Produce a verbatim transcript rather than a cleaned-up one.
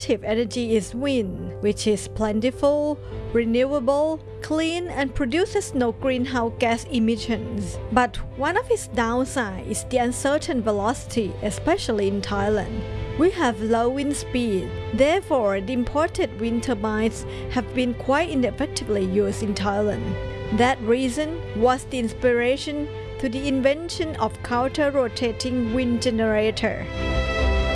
energy is wind, which is plentiful, renewable, clean, and produces no greenhouse gas emissions. But one of its downsides is the uncertain velocity, especially in Thailand. We have low wind speed. Therefore, the imported wind turbines have been quite ineffectively used in Thailand. That reason was the inspiration to the invention of counter-rotating wind generator.